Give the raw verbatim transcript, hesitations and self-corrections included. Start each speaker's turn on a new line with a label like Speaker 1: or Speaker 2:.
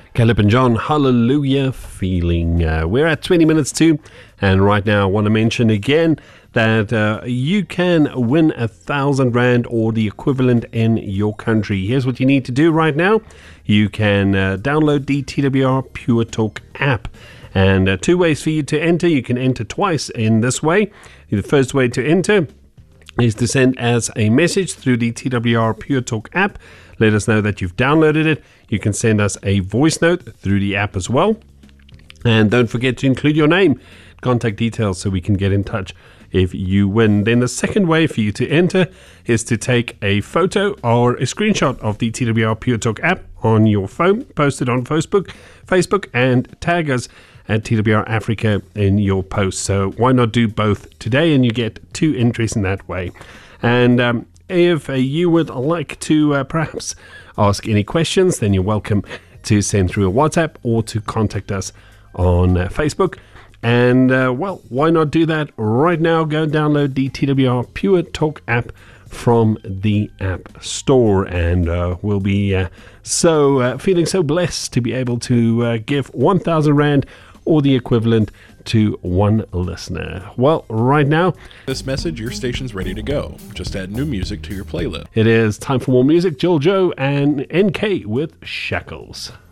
Speaker 1: Caleb and John, Hallelujah Feeling. Uh, we're at twenty minutes to, and right now I want to mention again that uh, you can win a thousand rand or the equivalent in your country. Here's what you need to do right now. You can uh, download the T W R Pure Talk app. And uh, two ways for you to enter. You can enter twice in this way. The first way to enter is to send us a message through the T W R Pure Talk app. Let us know that you've downloaded it. You can send us a voice note through the app as well. And don't forget to include your name, contact details, so we can get in touch if you win. Then the second way for you to enter is to take a photo or a screenshot of the T W R Pure Talk app on your phone, post it on Facebook, Facebook, and tag us at T W R Africa in your post. So why not do both today, and you get two entries in that way. And um, if uh, you would like to uh, perhaps ask any questions, then you're welcome to send through a WhatsApp or to contact us on uh, Facebook. And uh, well, why not do that right now? Go download the T W R Pure Talk app from the App Store, and uh, we'll be uh, so uh, feeling so blessed to be able to uh, give one thousand rand or the equivalent to one listener. Well, right now,
Speaker 2: this message, your station's ready to go. Just add new music to your playlist.
Speaker 1: It is time for more music. Joel Joe and N K with Shackles.